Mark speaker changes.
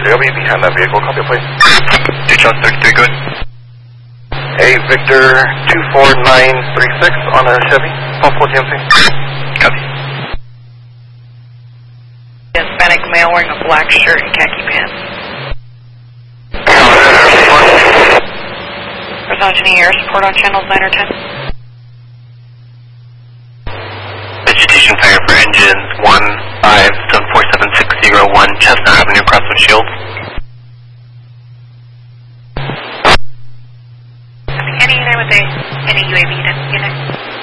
Speaker 1: They'll be behind that vehicle. Copy, please.
Speaker 2: 2 Charles 33, good.
Speaker 1: Hey, Victor 24936 on a Chevy. Possible GMC.
Speaker 2: Copy.
Speaker 3: Hispanic male wearing a black shirt and khaki pants. Horizontal air support on channels 9 or 10.
Speaker 2: Vegetation fire for engines 1574761 Chestnut Avenue, Crosswood Shields.
Speaker 3: Any there with any UAV unit?